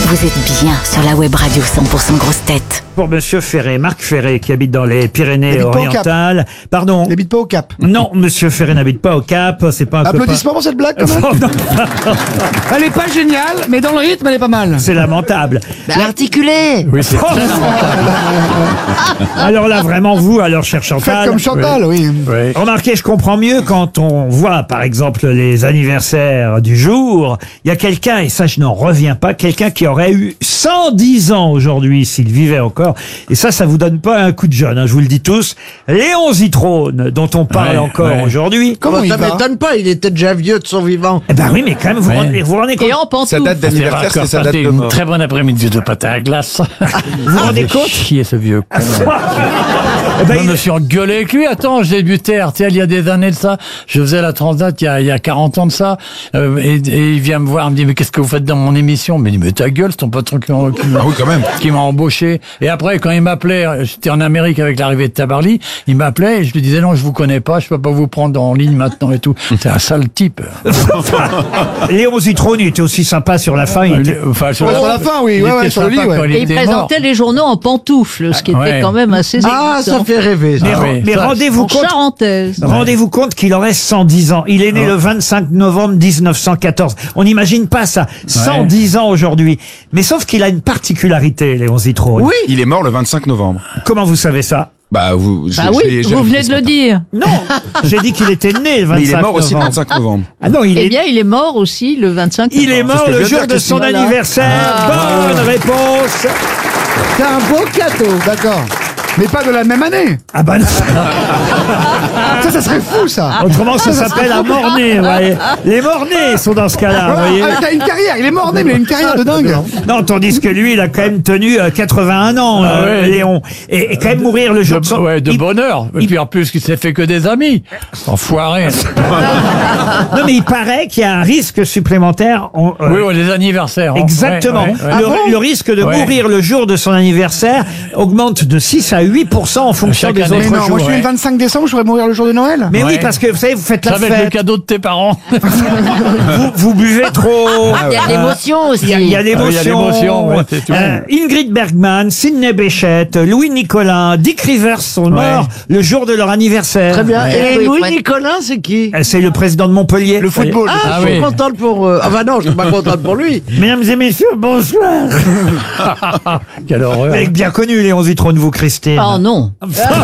Vous êtes bien sur la web radio 100% grosses têtes. Pour Monsieur Ferré, Marc Ferré, qui habite dans les Pyrénées-Orientales. Pardon. Il n'habite pas au Cap. Non, Monsieur Ferré n'habite pas au Cap, c'est pas un copain. Applaudissements pour cette blague, quand même. Oh, non, Elle est pas géniale, mais dans le rythme, elle est pas mal. c'est lamentable. Articulé. Oui, c'est Oh, alors là, vraiment, vous, alors, cher Faites Chantal. comme Chantal, oui. oui. Remarquez, je comprends mieux quand on voit, par exemple, les anniversaires du jour. Il y a quelqu'un, et ça, je n'en reviens pas, quelqu'un qui aurait eu 110 ans aujourd'hui, s'il vivait encore. Et ça vous donne pas un coup de jeune, hein, je vous le dis tous. Léon Zitrone, dont on parle Ouais, encore ouais. aujourd'hui. Comment il Ça va m'étonne pas, il était déjà vieux de son vivant. Eh ben oui, mais quand même, vous vous rendez compte, Et en pantoufles. Sa date d'anniversaire, c'est sa date de une mort. très bonne après-midi de pâte à glace. vous vous rendez compte Chier ce vieux con. Eh ben, Je me suis engueulé avec lui. Attends, j'ai débuté RTL il y a des années de ça. Je faisais la Transat il y a 40 ans de ça. Et il vient me voir, il me dit, mais qu'est-ce que vous faites dans mon émission? Mais il dit, mais ta gueule, c'est ton patron qui Ah oui, quand même. m'a embauché. Et après, quand il m'appelait, j'étais en Amérique avec l'arrivée de Tabarly, il m'appelait et je lui disais, non, je vous connais pas, je peux pas vous prendre en ligne maintenant et tout. C'est un sale type. Léon Zitrone, il était aussi sympa sur la fin. Il était- Enfin, Sur la fin, oui, il ouais, était sur le lit, sympa ouais. quand Et il était mort. présentait les journaux en pantoufles, ce qui était Ouais. quand même assez Ah, ça excitant. fait rêver, ça. Mais, Ah oui, mais ça, rendez-vous En compte. charentaise. Rendez-vous compte qu'il aurait 110 ans. Il est né le 25 novembre 1914. On n'imagine pas ça. 110 ans aujourd'hui. Mais sauf qu'il a une particularité, Léon Zitrone. Oui. Il est mort le 25 novembre. Comment vous savez ça? Bah, vous, Bah oui, vous venez de le dire. Non, j'ai dit qu'il était né le 25 Mais il est mort aussi le novembre. 25 novembre. Ah non, il Eh est, bien, il est mort aussi le 25 il est novembre. mort C'est ce que le je jour viens de de dire, son Christine. anniversaire. Bonne réponse. C'est un beau cadeau. D'accord. Mais pas de la même année. Ah bah non. Ça serait fou, ça. Autrement, ça s'appelle un mort-né, vous voyez. Les morts-nés sont dans ce cas-là, vous voyez. Ah, t'as une carrière, il est mort né, mais il a une carrière de dingue. Non, tandis que lui, il a quand même tenu 81 ans, ouais. Léon. Et quand même mourir le jour de son... De il- bonheur. Et puis en plus, il s'est fait que des amis. Enfoiré. Non, mais il paraît qu'il y a un risque supplémentaire. Oui, les anniversaires. hein. Exactement. Ouais, ouais, ouais. Le risque de Ouais. mourir le jour de son anniversaire augmente de 6 à 8% en fonction Chaque des année. autres Mais non, jours. moi je suis ouais. le 25 décembre, je pourrais mourir le jour de Noël. Mais oui, Ouais. parce que vous savez, vous faites la Ça va être le fête, cadeau de tes parents. vous buvez trop. Il y a de l'émotion aussi. Il y a l'émotion. il y a l'émotion, ouais, c'est tout. Ingrid Bergman, Sidney Bechet, Louis Nicolin, Dick Rivers sont morts le jour de leur anniversaire. Très bien. Ouais. Et Oui, Louis ouais. Nicolin, c'est qui? C'est le président de Montpellier. Le football. Ah, Ah je suis oui. contente pour... Ah bah non, je suis pas contente pour lui. Mesdames et messieurs, bonsoir. Quelle horreur. Vous avez bien connu Léon Zitrone, vous, Christine. Oh non.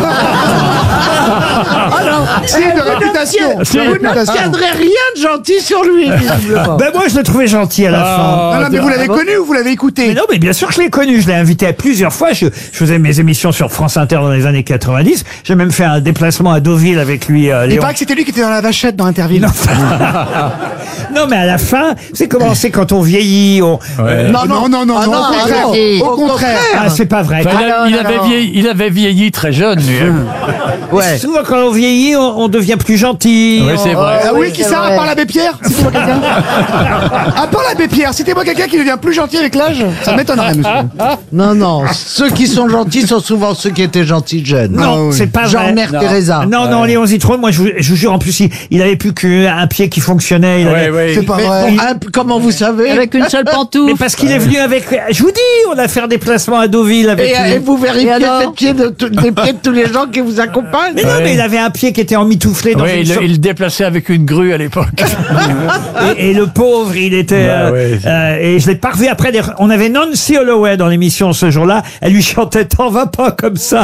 Signe de réputation. Si. De Vous ne réputation. tiendrez rien de gentil sur lui, visiblement. Ben moi, je le trouvais gentil à la fin. Non, non, mais vous l'avez connu ou vous l'avez écouté? Mais non, mais bien sûr que je l'ai connu. Je l'ai invité à plusieurs fois. Je faisais mes émissions sur France Inter dans les années 90. J'ai même fait un déplacement à Deauville avec lui, Il Léon. paraît que c'était lui qui était dans la vachette dans Interville. Non, mais à la fin, c'est comment c'est quand on vieillit. Non, non, non, non, Ah non, non, au contraire. ah non. Au contraire. Ah, c'est pas vrai. Enfin, Alors, il avait vieilli très jeune, lui. Ouais. Souvent, quand on vieillit, on devient plus gentil. Oui, c'est vrai. Ah oui, oui, qui c'est ça, à vrai. part l'abbé Pierre? Citez-moi quelqu'un. À part l'abbé Pierre, citez-moi quelqu'un qui devient plus gentil avec l'âge. Ça m'étonnerait, monsieur. Non, non, ceux qui sont gentils sont souvent ceux qui étaient gentils jeunes. Non, Ah oui. c'est pas Genre vrai. Mère Teresa. Non, non, Léon Zitrone, moi, je vous jure, en plus, il avait plus qu'un pied qui fonctionnait. Il avait- Ouais, C'est ouais. pas Mais vrai. bon, comment vous savez? Avec une seule Mais pantoufle. parce qu'il est venu avec... Je vous dis, on a fait un déplacement à Deauville avec lui. Et vous vérifiez Et alors les pieds de les pieds de tous les gens qui vous accompagnent? Mais non, Ouais. mais il avait un pied qui était emmitouflé dans Ouais, une il le déplaçait avec une grue à l'époque. et le pauvre, il était... Bah ouais. et je l'ai pas revu après. On avait Nancy Holloway dans l'émission ce jour-là. Elle lui chantait « T'en vas pas comme ça ».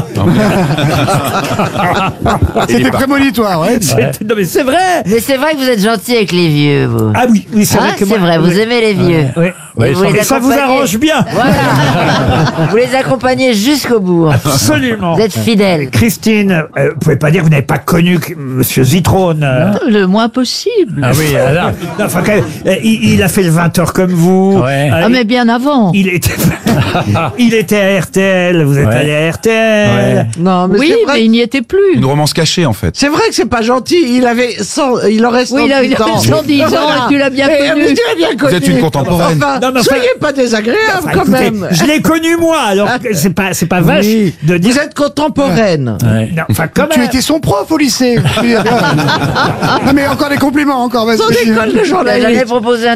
C'était prémonitoire, ouais. Non mais c'est vrai. Mais c'est vrai que vous êtes gentil avec les vieux, vous. Ah oui, oui, c'est Hein, vrai que c'est moi... vrai, vous oui. aimez les vieux. Oui. Oui, vous les Et ça vous accompagnez. arrange bien. Voilà. Vous les accompagnez jusqu'au bout. Absolument. Vous êtes fidèles. Christine, vous pouvez pas dire que vous n'avez pas connu Monsieur Zitrone. Le moins possible. Ah oui, là. Non, enfin, quand même, il a fait le 20h comme vous. Ouais. Ah, mais bien avant. Il était à RTL. Vous êtes Ouais. allé à RTL. Ouais. Non, mais Oui, c'est vrai. mais il n'y était plus. Une romance cachée, en fait. C'est vrai que c'est pas gentil. Il aurait 110 Oui, il avait ans. 110 ans et tu l'as bien Et connu. vous l'avez bien connu. Vous êtes une contemporaine. Enfin, Non, mais enfin- soyez pas désagréable Enfin, quand écoutez, même. je l'ai connu moi, alors que c'est pas vache Oui. de dire. Vous êtes contemporaine. Ouais. Non, enfin, quand Tu même. étais son prof au lycée. Non, mais encore des compliments, encore, vas-y. Son école de J'avais journaliste. proposé un